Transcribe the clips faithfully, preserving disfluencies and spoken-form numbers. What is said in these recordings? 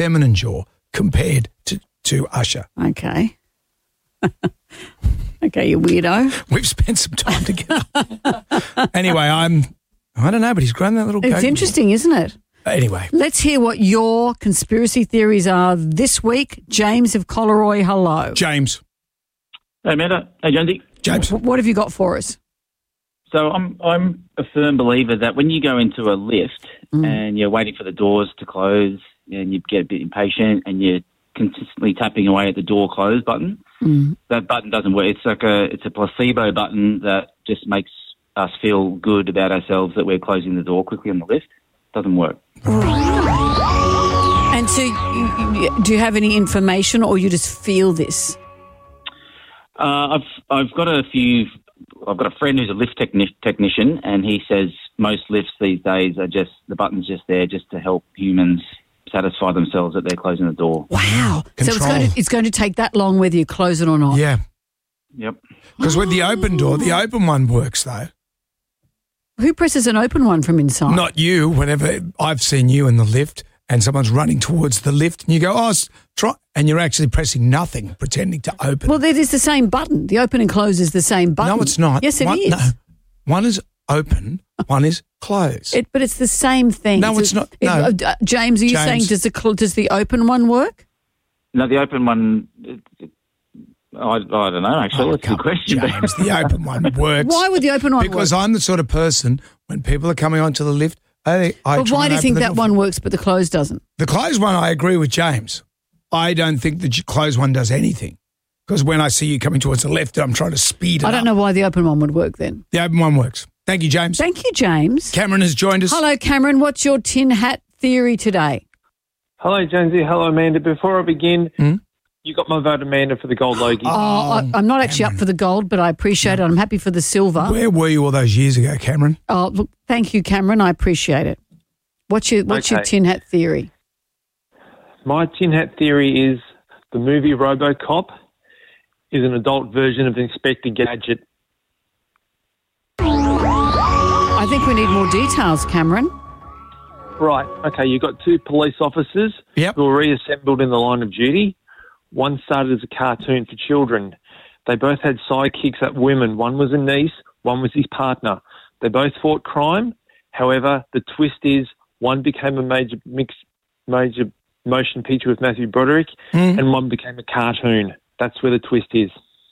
feminine jaw compared to, to Usher. Okay. Okay, you weirdo. We've spent some time together. Anyway, I'm, I don't know, but he's grown that little It's goatee. interesting, isn't it? Anyway. Let's hear what your conspiracy theories are this week. James of Collaroy, hello. James. Hey, Amanda. Hey, Jonesy. James. W- What have you got for us? So I'm I'm a firm believer that when you go into a lift Mm. and you're waiting for the doors to close and you get a bit impatient and you're consistently tapping away at the door close button, Mm. that button doesn't work. It's like a it's a placebo button that just makes us feel good about ourselves that we're closing the door quickly on the lift. Doesn't work. And so you, you, do you have any information or you just feel this? Uh, I've I've got a few. I've got a friend who's a lift techni- technician, and he says most lifts these days are just the button's just there just to help humans satisfy themselves that they're closing the door. Wow. So it's Control. going, to, it's going to take that long whether you close it or not. Yeah. Yep. Because with the open door, the open one works though. Who presses an open one from inside? Not you. Whenever I've seen you in the lift and someone's running towards the lift and you go, oh, s- try, and you're actually pressing nothing, pretending to open. Well, it is the same button. The open and close is the same button. No, it's not. Yes, it one, is. No. One is open, one is closed. It, but it's the same thing. No, it's a- not. it- No. uh, James, are you James. saying does the cl- does the open one work? No, the open one. It, it, I, I don't know. Actually, Oh, that's a come good question. on, James, the open one works. Why would the open one Because work? I'm the sort of person, when people are coming onto the lift, I, I But try why and do you open think the that door. one works but the close doesn't? The closed one, I agree with James. I don't think the j- closed one does anything. Because when I see you coming towards the left, I'm trying to speed it I don't up. know why the open one would work then. The open one works. Thank you, James. Thank you, James. Cameron has joined us. Hello, Cameron. What's your tin hat theory today? Hello, Jonesy. Hello, Amanda. Before I begin, Hmm? you got my vote, Amanda, for the gold Logie. Oh, I, I'm not actually up for the gold, but I appreciate it. I'm happy for the silver. Where were you all those years ago, Cameron? Oh, look, thank you, Cameron. I appreciate it. What's your What's your Okay. tin hat theory? My tin hat theory is the movie RoboCop is an adult version of Inspector Gadget. I think we need more details, Cameron. Right. Okay, you've got two police officers Yep. who were reassembled in the line of duty. One started as a cartoon for children. They both had sidekicks at women. One was a niece, one was his partner. They both fought crime. However, the twist is one became a major mix, major motion picture with Matthew Broderick, Mm. and one became a cartoon. That's where the twist is.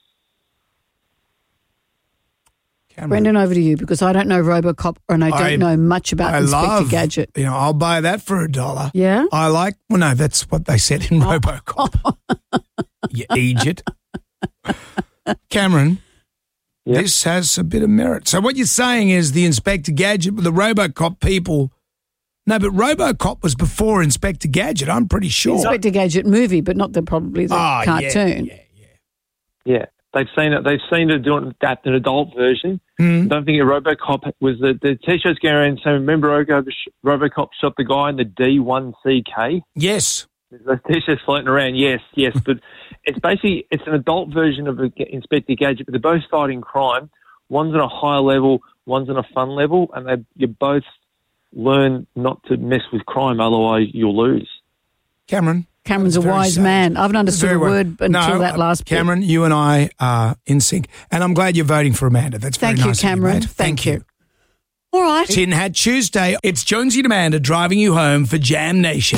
Cameron. Brendan, over to you because I don't know RoboCop and I don't I- know much about I Inspector love, Gadget. You know, I'll buy that for a dollar. Yeah? I like, well, no, that's what they said in Oh. RoboCop. You idiot. Cameron, Yep. this has a bit of merit. So what you're saying is the Inspector Gadget, the RoboCop people. No, but RoboCop was before Inspector Gadget, I'm pretty sure. Inspector Gadget movie, but not the probably the Oh, yeah, cartoon. yeah, yeah. Yeah, they've seen it. They've seen it doing adapt an adult version. Mm. I don't think a RoboCop was the the T-shirts going around saying, "Remember, Robo- RoboCop shot the guy in the D one C K." Yes. There's those T-shirts floating around. Yes, yes, but it's basically it's an adult version of Inspector Gadget, but they're both fighting crime. One's on a higher level, one's on a fun level, and they you both learn not to mess with crime, otherwise you'll lose. Cameron. Cameron's a Very wise sage. man. I haven't understood Very a well. word until No, that last bit. Cameron, you and I are in sync. And I'm glad you're voting for Amanda. That's very Thank you, nice of Cameron. mate. Thank you. All right. Tin Hat Tuesday. It's Jonesy and Amanda driving you home for Jam Nation.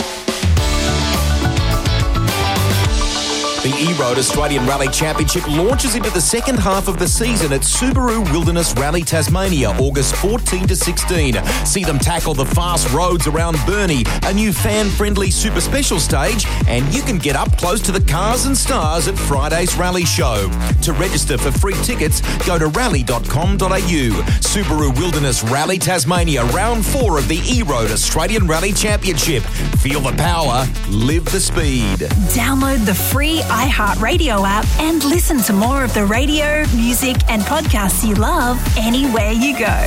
The E-Road Australian Rally Championship launches into the second half of the season at Subaru Wilderness Rally Tasmania, August fourteenth to sixteenth. See them tackle the fast roads around Burnie, a new fan-friendly super special stage, and you can get up close to the cars and stars at Friday's rally show. To register for free tickets, go to rally dot com dot a u. Subaru Wilderness Rally Tasmania, round four of the E-Road Australian Rally Championship. Feel the power, live the speed. Download the free iHeartRadio app and listen to more of the radio, music and podcasts you love anywhere you go.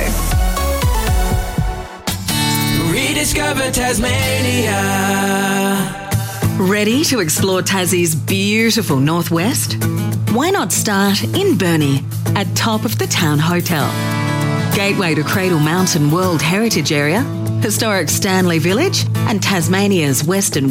Rediscover Tasmania. Ready to explore Tassie's beautiful northwest? Why not start in Burnie at Top of the Town Hotel? Gateway to Cradle Mountain World Heritage Area, historic Stanley Village and Tasmania's western